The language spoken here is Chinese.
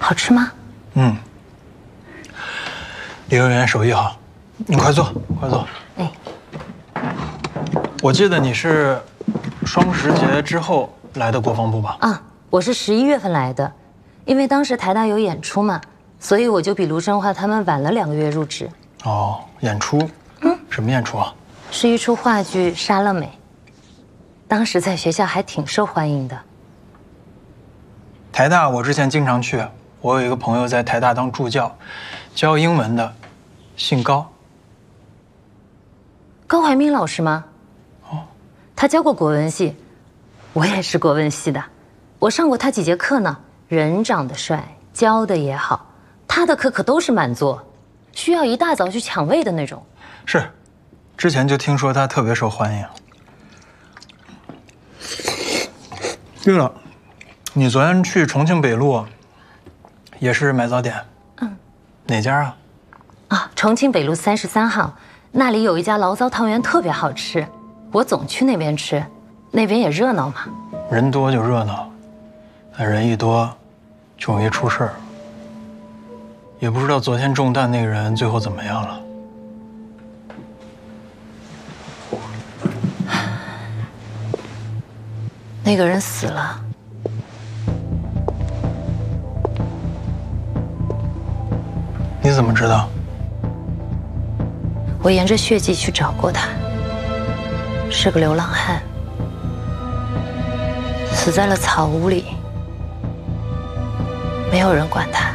好吃吗？ 嗯，李幼员手艺好，你快坐，快坐。 哎， 我记得你是双十节之后来的国防部吧？ 啊，我是11月份来的，因为当时台大有演出嘛，所以我就比卢生化他们晚了2个月入职。 哦，演出？什么演出啊？ 是一出话剧《莎乐美》，当时在学校还挺受欢迎的。 台大我之前经常去，我有一个朋友在台大当助教，教英文的，姓高。 高怀民老师吗？ 哦， 他教过国文系，我也是国文系的，我上过他几节课呢。人长得帅，教的也好，他的课可都是满座，需要一大早去抢位的那种。 是，之前就听说他特别受欢迎。对了，你昨天去重庆北路，也是买早点？哪家啊？ 啊，重庆北路33号，那里有一家醪糟汤圆特别好吃，我总去那边吃，那边也热闹嘛。 人多就热闹，但人一多就容易出事儿。也不知道昨天中弹那个人最后怎么样了。 那个人死了。 你怎么知道？ 我沿着血迹去找过他，是个流浪汉，死在了草屋里，没有人管他。